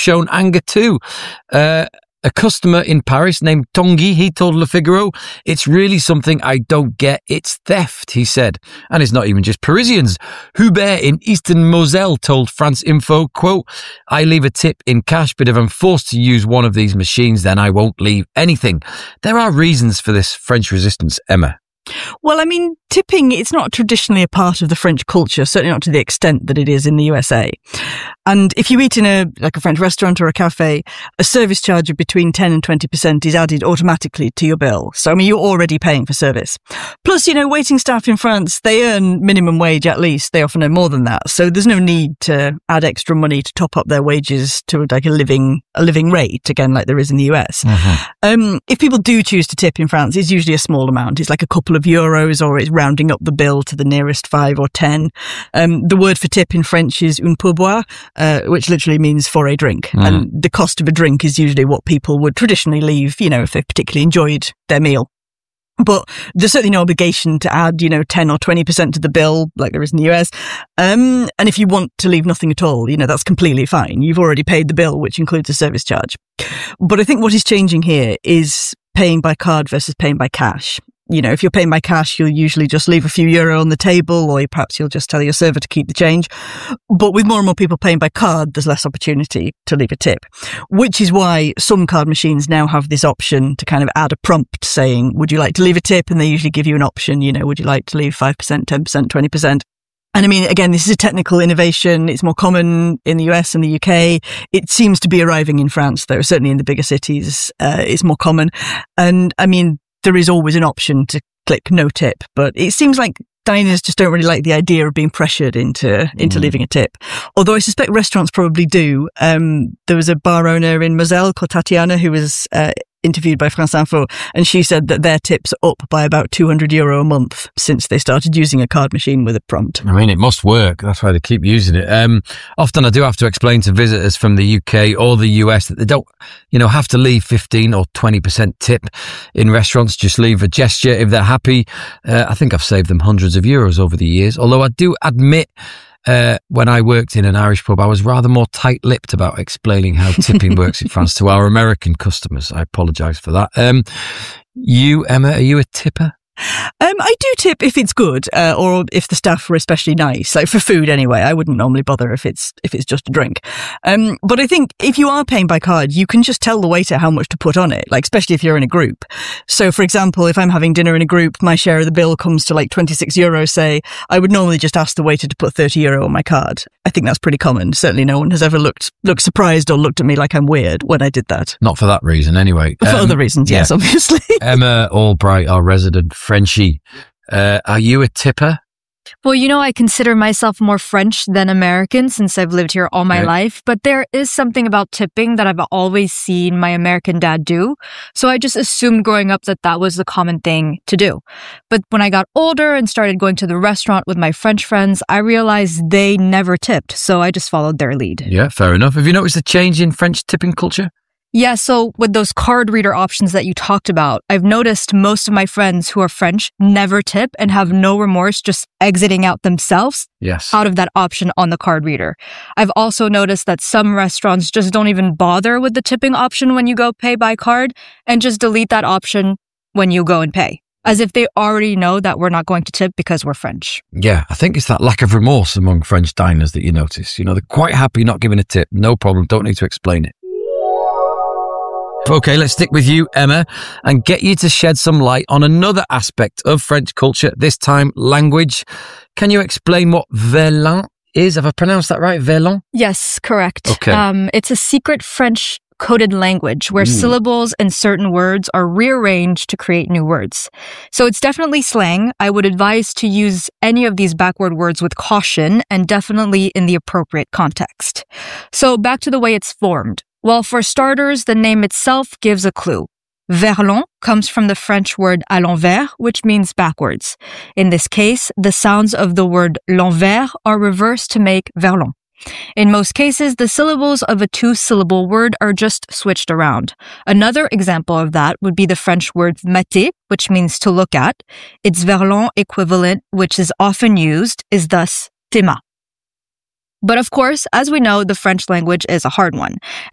shown anger too. A customer in Paris named Tanguy, he told Le Figaro, "It's really something I don't get. It's theft," he said. And it's not even just Parisians. Hubert in Eastern Moselle told France Info, quote, "I leave a tip in cash, but if I'm forced to use one of these machines, then I won't leave anything." There are reasons for this French resistance, Emma. Well, I mean, tipping, it's not traditionally a part of the French culture, certainly not to the extent that it is in the USA. And if you eat in a French restaurant or a cafe, a service charge of between 10 and 20% is added automatically to your bill. So, I mean, you're already paying for service. Plus, waiting staff in France, they earn minimum wage at least. They often earn more than that. So there's no need to add extra money to top up their wages to like a living rate, again, like there is in the US. Mm-hmm. If people do choose to tip in France, it's usually a small amount. It's like a couple of euros, or it's rounding up the bill to the nearest 5 or 10. The word for tip in French is un pourboire, which literally means for a drink. And the cost of a drink is usually what people would traditionally leave, if they particularly enjoyed their meal. But there's certainly no obligation to add, 10 or 20% to the bill like there is in the US. And if you want to leave nothing at all, that's completely fine. You've already paid the bill, which includes a service charge. But I think what is changing here is paying by card versus paying by cash. If you're paying by cash, you'll usually just leave a few euro on the table, or perhaps you'll just tell your server to keep the change. But with more and more people paying by card, there's less opportunity to leave a tip, which is why some card machines now have this option to kind of add a prompt saying, would you like to leave a tip? And they usually give you an option, would you like to leave 5%, 10%, 20%? And I mean, again, this is a technical innovation. It's more common in the US and the UK. It seems to be arriving in France, though. Certainly in the bigger cities, it's more common. And I mean, there is always an option to click no tip, but it seems like diners just don't really like the idea of being pressured into leaving a tip. Although I suspect restaurants probably do. There was a bar owner in Moselle called Tatiana who was interviewed by France Info, and she said that their tips are up by about €200 a month since they started using a card machine with a prompt. I mean, it must work. That's why they keep using it. Often I do have to explain to visitors from the UK or the US that they don't, have to leave 15 or 20% tip in restaurants. Just leave a gesture if they're happy. I think I've saved them hundreds of euros over the years, although I do admit when I worked in an Irish pub, I was rather more tight-lipped about explaining how tipping works in France to our American customers. I apologise for that. You, Emma, are you a tipper? I do tip if it's good, or if the staff are especially nice. Like for food anyway, I wouldn't normally bother if it's just a drink. But I think if you are paying by card, you can just tell the waiter how much to put on it, like especially if you're in a group. So for example, if I'm having dinner in a group, my share of the bill comes to like €26, say, I would normally just ask the waiter to put €30 on my card. I think that's pretty common. Certainly no one has ever looked surprised or looked at me like I'm weird when I did that. Not for that reason anyway. For other reasons, yes, obviously. Emma Albright, our resident Frenchie. Are you a tipper? Well, I consider myself more French than American since I've lived here all my life, but there is something about tipping that I've always seen my American dad do. So I just assumed growing up that was the common thing to do. But when I got older and started going to the restaurant with my French friends, I realized they never tipped. So I just followed their lead. Yeah, fair enough. Have you noticed a change in French tipping culture? Yeah, so with those card reader options that you talked about, I've noticed most of my friends who are French never tip and have no remorse just exiting out themselves out of that option on the card reader. I've also noticed that some restaurants just don't even bother with the tipping option when you go pay by card and just delete that option when you go and pay, as if they already know that we're not going to tip because we're French. Yeah, I think it's that lack of remorse among French diners that you notice. They're quite happy not giving a tip. No problem, don't need to explain it. Okay, let's stick with you, Emma, and get you to shed some light on another aspect of French culture, this time language. Can you explain what verlan is? Have I pronounced that right? Verlan? Yes, correct. Okay. It's a secret French coded language where syllables and certain words are rearranged to create new words. So it's definitely slang. I would advise to use any of these backward words with caution and definitely in the appropriate context. So back to the way it's formed. Well, for starters, the name itself gives a clue. Verlan comes from the French word à l'envers, which means backwards. In this case, the sounds of the word l'envers are reversed to make verlan. In most cases, the syllables of a two-syllable word are just switched around. Another example of that would be the French word mater, which means to look at. Its verlan equivalent, which is often used, is thus tes mains. But of course, as we know, the French language is a hard one.